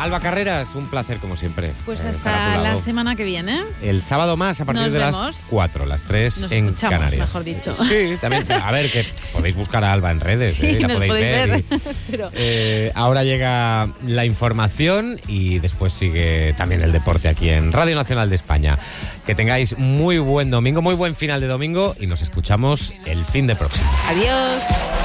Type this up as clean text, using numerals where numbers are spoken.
Alba Carreras, un placer como siempre. Pues estar a tu hasta la lado. semana que viene. El sábado más, a partir Nos de vemos. las 4, las 3 Nos en escuchamos, Canarias. mejor dicho. Sí, también. A ver, que podéis buscar a Alba en redes, Sí, la nos podéis ver. Pero... Ahora llega la información y después sigue también el deporte aquí en Radio Nacional de España. Que tengáis muy buen domingo, muy buen final de domingo y nos escuchamos el fin de próximo. Adiós.